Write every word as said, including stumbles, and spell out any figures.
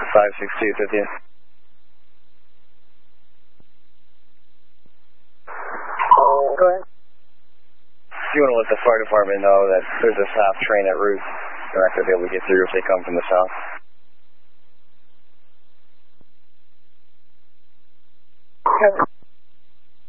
five six two, fifty. Go ahead. You want to let the fire department know that there's a south train at route. They're not going to be able to get through if they come from the south.